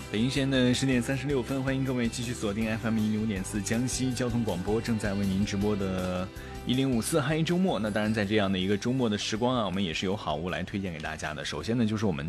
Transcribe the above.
北京时间的10:36，欢迎各位继续锁定 FM105.4江西交通广播，正在为您直播的1054嗨周末。那当然，在这样的一个周末的时光啊，我们也是有好物来推荐给大家的。首先呢，就是我们